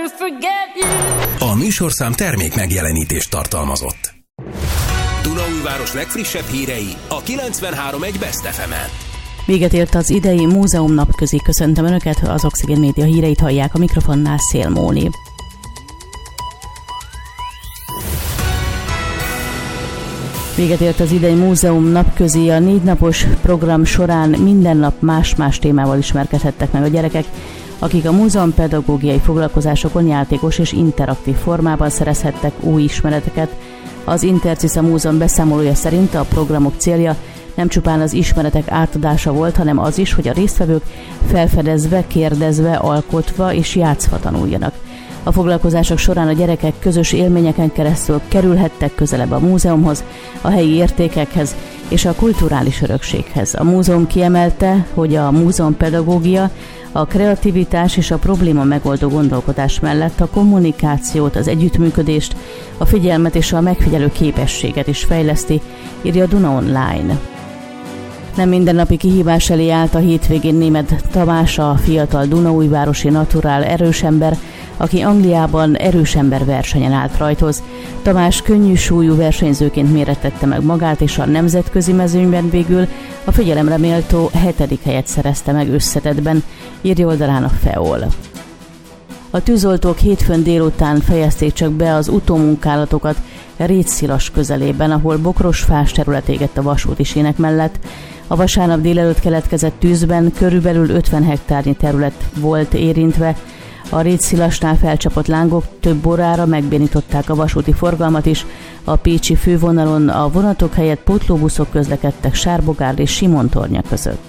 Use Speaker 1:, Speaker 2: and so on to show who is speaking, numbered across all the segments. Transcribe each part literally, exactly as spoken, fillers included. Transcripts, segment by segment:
Speaker 1: A műsorszám termék megjelenítést tartalmazott. Dunaújváros legfrissebb hírei a kilencvenhárom egész egy Best ef emen.
Speaker 2: Véget ért az idei Múzeum napközi. Köszöntöm Önöket, az Oxigén Média híreit hallják, a mikrofonnál Szél Móni. Véget ért az idei Múzeum napközi. A négy napos program során minden nap más-más témával ismerkedhettek meg a gyerekek, akik a múzeum pedagógiai foglalkozásokon játékos és interaktív formában szerezhettek új ismereteket. Az Intercisz Múzeum beszámolója szerint a programok célja nem csupán az ismeretek átadása volt, hanem az is, hogy a résztvevők felfedezve, kérdezve, alkotva és játszva tanuljanak. A foglalkozások során a gyerekek közös élményeken keresztül kerülhettek közelebb a múzeumhoz, a helyi értékekhez és a kulturális örökséghez. A múzeum kiemelte, hogy a múzeumpedagógia a kreativitás és a probléma megoldó gondolkodás mellett a kommunikációt, az együttműködést, a figyelmet és a megfigyelő képességet is fejleszti, írja Duna Online. Nem mindennapi kihívás elé állt a hétvégén Németh Tamás, a fiatal dunaújvárosi naturál erősember, aki Angliában erősember versenyen állt rajthoz. Tamás könnyű súlyú versenyzőként mérettette meg magát, és a nemzetközi mezőnyben végül a figyelemre méltó hetedik helyet szerezte meg összetettben, írja oldalán a FEOL. A tűzoltók hétfőn délután fejezték csak be az utómunkálatokat Rétszilas közelében, ahol bokros fás terület égett a vasúti sínek mellett. A vasárnap délelőtt keletkezett tűzben körülbelül ötven hektárnyi terület volt érintve. A Rétszilasnál felcsapott lángok több órára megbénították a vasúti forgalmat is. A pécsi fővonalon a vonatok helyett pótlóbuszok közlekedtek Sárbogárd és Simontornya között.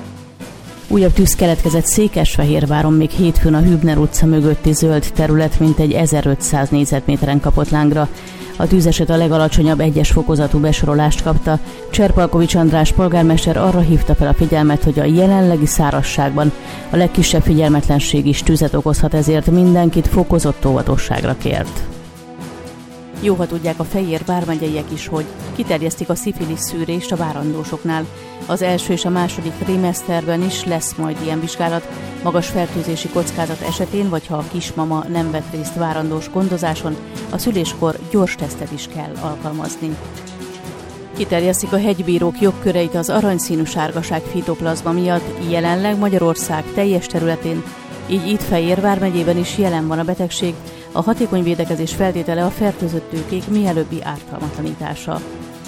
Speaker 2: Újabb tűz keletkezett Székesfehérváron, még hétfőn a Hübner utca mögötti zöld terület mintegy ezerötszáz négyzetméteren kapott lángra. A tűzeset a legalacsonyabb egyes fokozatú besorolást kapta. Cserpalkovics András polgármester arra hívta fel a figyelmet, hogy a jelenlegi szárazságban a legkisebb figyelmetlenség is tüzet okozhat, ezért mindenkit fokozott óvatosságra kért. Jó, ha tudják a Fejér vármegyeiek is, hogy kiterjesztik a szifilisz szűrést a várandósoknál. Az első és a második trimeszterben is lesz majd ilyen vizsgálat. Magas fertőzési kockázat esetén, vagy ha a kismama nem vett részt várandós gondozáson, a szüléskor gyors tesztet is kell alkalmazni. Kiterjesztik a hegybírók jogköreit az aranyszínű sárgaság fitoplazma miatt, jelenleg Magyarország teljes területén, így itt Fejér vármegyében is jelen van a betegség. A hatékony védekezés feltétele a fertőzött tőkék mielőbbi ártalmatlanítása.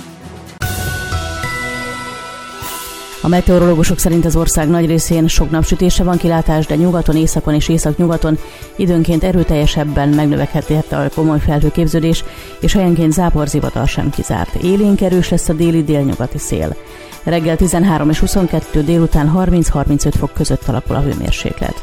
Speaker 2: A meteorológusok szerint az ország nagy részén sok napsütésre van kilátás, de nyugaton, északon és északnyugaton időnként erőteljesebben megnövekedhet a komoly felhőképződés, és helyenként záporzivatar sem kizárt. Élénk erős lesz a déli délnyugati szél. Reggel tizenhárom és huszonkettő, délután harminc-harmincöt fok között alakul a hőmérséklet.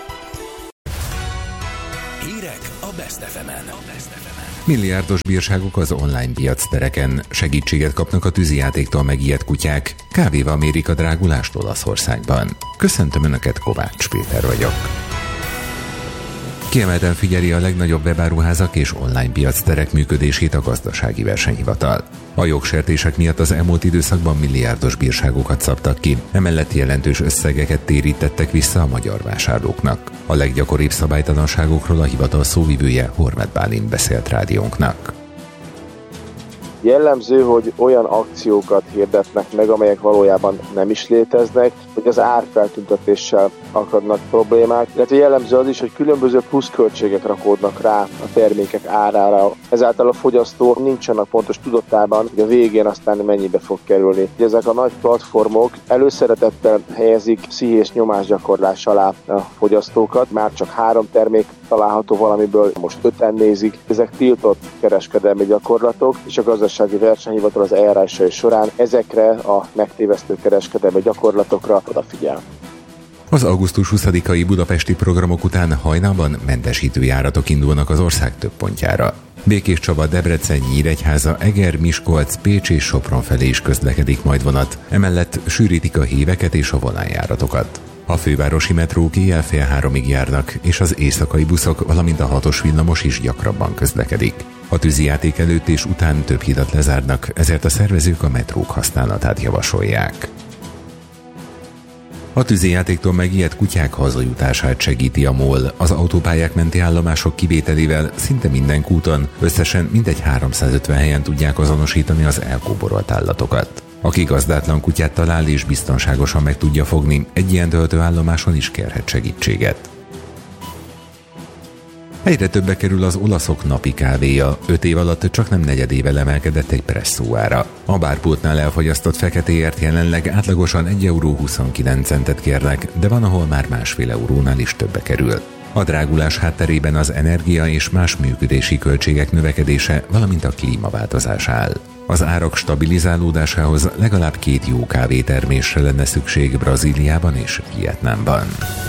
Speaker 1: Hírek a Best ef emen.
Speaker 3: Milliárdos bírságok az online piactereken, segítséget kapnak a tűzijátéktól megijedt kutyák, kávéval mérik a drágulást Olaszországban. Köszöntöm Önöket, Kovács Péter vagyok. Kiemelten figyeli a legnagyobb webáruházak és online piacterek működését a Gazdasági Versenyhivatal. A jogsértések miatt az elmúlt időszakban milliárdos bírságokat szabtak ki, emellett jelentős összegeket térítettek vissza a magyar vásárlóknak. A leggyakoribb szabálytalanságokról a hivatal szóvivője, Horváth Bálint beszélt rádiónknak.
Speaker 4: Jellemző, hogy olyan akciókat hirdetnek meg, amelyek valójában nem is léteznek, hogy az árfeltüntetéssel akadnak problémák, illetve jellemző az is, hogy különböző pluszköltségek rakódnak rá a termékek árára. Ezáltal a fogyasztó nincsenek pontos tudatában, hogy a végén aztán mennyibe fog kerülni. Ezek a nagy platformok előszeretettel helyezik pszichés nyomásgyakorlás alá a fogyasztókat, már csak három termék található valamiből, most öten nézik. Ezek tiltott kereskedelmi gyakorlatok, és a Gazdasági Versenyhivatal az eljárásai során ezekre a megtévesztő kereskedelmi gyakorlatokra odafigyel.
Speaker 3: Az augusztus huszadikai budapesti programok után hajnalban mentesítő járatok indulnak az ország több pontjára. Békéscsaba, Debrecen, Nyíregyháza, Eger, Miskolc, Pécs és Sopron felé is közlekedik majd vonat, emellett sűrítik a híveket és a volánjáratokat. A fővárosi metrók éjjel fél háromig járnak, és az éjszakai buszok, valamint a hatos villamos is gyakrabban közlekedik. A tűzijáték előtt és után több hidat lezárnak, ezért a szervezők a metrók használatát javasolják. A tűzijátéktól megijedt kutyák hazajutását segíti a MOL. Az autópályák menti állomások kivételével szinte minden kúton összesen mintegy háromszázötven helyen tudják azonosítani az elkóborolt állatokat. Aki gazdátlan kutyát talál és biztonságosan meg tudja fogni, egy ilyen töltőállomáson is kérhet segítséget. Egyre többe kerül az olaszok napi kávéja. Öt év alatt csak nem negyedével emelkedett egy presszó ára. A bárpultnál elfogyasztott feketéért jelenleg átlagosan egy euró huszonkilenc centet kérnek, de van, ahol már másfél eurónál is többe kerül. A drágulás hátterében az energia és más működési költségek növekedése, valamint a klímaváltozás áll. Az árak stabilizálódásához legalább két jó kávétermésre lenne szükség Brazíliában és Vietnámban.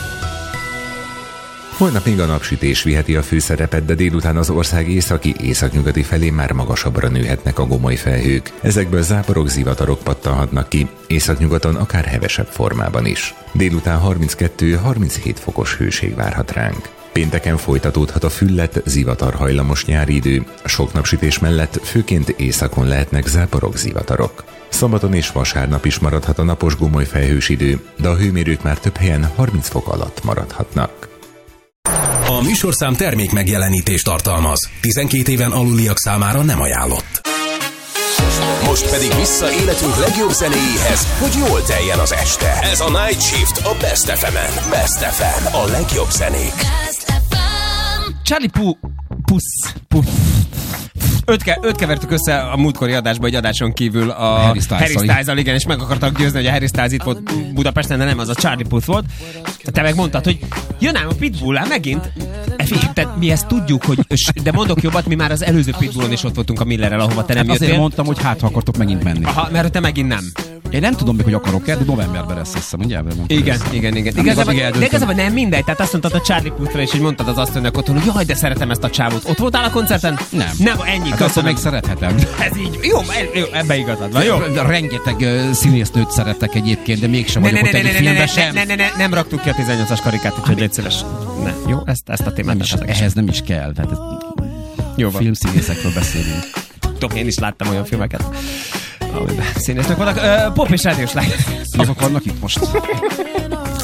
Speaker 3: Holnap még a napsütés viheti a főszerepet, de délután az ország északi északnyugati felé már magasabbra nőhetnek a gomoly felhők. Ezekből záporok, zivatarok pattanhatnak ki, északnyugaton akár hevesebb formában is. Délután harminckettő-harminchét fokos hőség várhat ránk. Pénteken folytatódhat a füllet, zivatarhajlamos nyári idő, sok napsütés mellett főként északon lehetnek záporok, zivatarok. Szombaton és vasárnap is maradhat a napos gomoly felhős idő, de a hőmérők már több helyen harminc fok alatt maradhatnak.
Speaker 1: A műsorszám termék megjelenítést tartalmaz. tizenkét éven aluliak számára nem ajánlott. Most pedig vissza életünk legjobb zenéjéhez, hogy jól teljen az este. Ez a Night Shift a Best ef emen. Best ef em, a legjobb zenék.
Speaker 5: Charlie Pu... Pusz... Pusz... Öt, ke- öt kevertük össze a múltkori adásban, egy adáson kívül a Harry Styles-al, igen, és meg akartak győzni, hogy a Harry Styles itt volt Budapesten, de nem, az a Charlie Puth volt. Te meg mondtad, hogy jön ám a Pitbull-á megint. Tehát mi ezt tudjuk, hogy, de mondok jobbat, mi már az előző Pitbullon is ott voltunk a Millerrel, ahova te nem
Speaker 6: hát
Speaker 5: jöttél.
Speaker 6: Azért mondtam, hogy hát ha akartok megint menni.
Speaker 5: Aha, mert te megint nem.
Speaker 6: Én nem tudom még, hogy akarok-e, de novemberben lesz, hiszem, ugye?
Speaker 5: Igen, igen, igen. Igazából, de igazából nem mindegy, tehát azt mondtad a Charlie Puthra, és így mondtad az asszonynak otthon, hogy jaj, de szeretem ezt a csávót. Ott voltál a koncerten?
Speaker 6: Nem.
Speaker 5: Nem, ennyi.
Speaker 6: Hát azt még szerethetem.
Speaker 5: Ez így, jó, jó, ebbe igazad van, jó.
Speaker 6: Rengeteg uh, színésznőt szeretek egyébként, de mégsem vagyok ott egy filmben sem.
Speaker 5: Ne, ne, ne, nem raktuk ki a tizennyolcas karikát, úgyhogy légy szíves. Ne, jó, ezt, ezt a témát.
Speaker 6: Nem is, ehhez nem is kell, tehát jó, filmszínészekről beszélünk.
Speaker 5: Tudom, én is láttam olyan filmeket, amiben színésznek vannak. Uh, pop és rádiós lány.
Speaker 6: Azok vannak itt most.